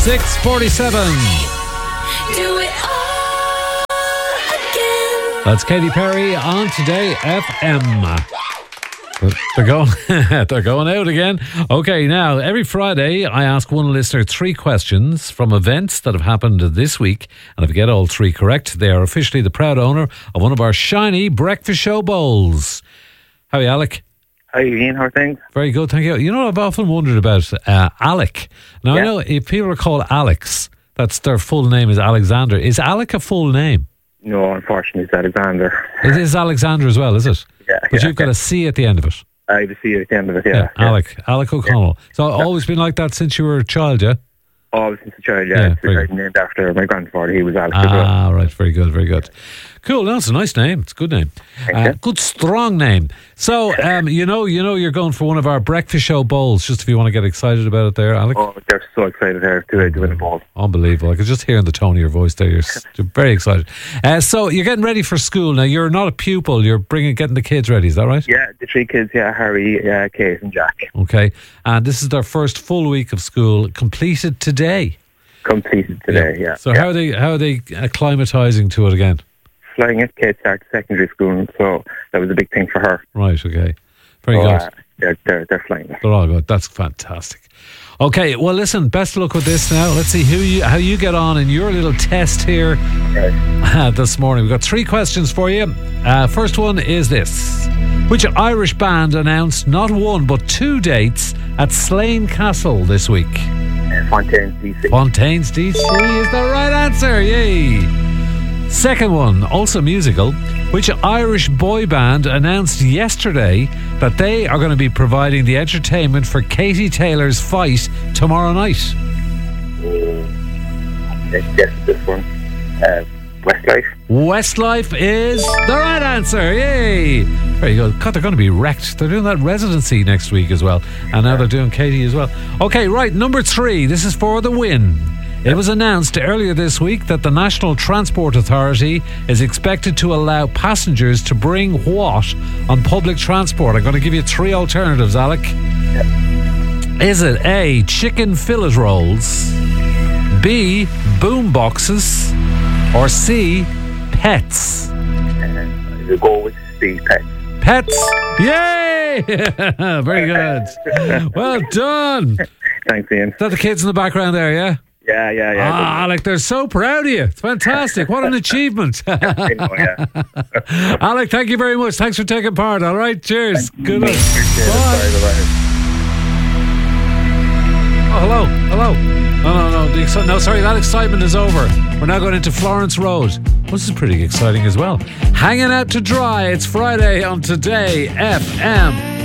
6:47. Do it all again. That's Katy Perry on Today FM. They're going, they're going out again. Okay, now, every Friday, I ask one listener 3 questions from events that have happened this week. And if you get all 3 correct, they are officially the proud owner of one of our shiny breakfast show bowls. How are you, Alec? Hi, Ian. How are things? Very good, thank you. You know, I've often wondered about Alec. Now, I know if people are called Alex, that's their full name is Alexander. Is Alec a full name? No, unfortunately, it's Alexander. It is Alexander as well, is it? Yeah. But you've got a C at the end of it. I have a C at the end of it, yeah. Alec O'Connell. So always been like that since you were a child, yeah? Always since a child, Yeah, It's very named after my grandfather. He was Alex as well. Right, very good, very good. Cool, that's a nice name. It's a good name. Good, strong name. So, you know, you're going for one of our breakfast show bowls, just if you want to get excited about it there, Alec. Oh, they're so excited there to win the ball. Unbelievable. I could just hear in the tone of your voice there. You're very excited. So, you're getting ready for school. Now, you're not a pupil. You're getting the kids ready. Is that right? Yeah, the 3 kids, Harry, Kate and Jack. Okay. And this is their first full week of school completed today. Completed today, yeah. So, how are they acclimatising to it again? Flying at Kate started secondary school, so that was a big thing for her. Right, okay. Very good. They're flying. They're all good. That's fantastic. Okay, well, listen, best of luck with this now. Let's see how you get on in your little test here this morning. We've got 3 questions for you. First one is this. Which Irish band announced not 1 but 2 dates at Slane Castle this week? Fontaines DC. Fontaines DC is the right answer. Yay! Second one, also musical. Which Irish boy band announced yesterday that they are going to be providing the entertainment for Katie Taylor's fight tomorrow night? Let's guess this one. Westlife. Westlife is the right answer. Yay! Very good. God, they're going to be wrecked. They're doing that residency next week as well. And now they're doing Katie as well. Okay, right, number 3. This is for the win. It was announced earlier this week that the National Transport Authority is expected to allow passengers to bring what on public transport? I'm going to give you 3 alternatives, Alec. Is it A, chicken fillet rolls, B, boom boxes, or C, pets? We'll go with C, pets. Pets? Yay! Very good. Well done. Thanks, Ian. Is that the kids in the background there, yeah? Yeah. Alec, they're so proud of you. It's fantastic. What an achievement. Alec, thank you very much. Thanks for taking part. All right, cheers. Good luck. Bye. Oh, hello. No, sorry, that excitement is over. We're now going into Florence Road. Well, this is pretty exciting as well. Hanging out to dry. It's Friday on Today FM.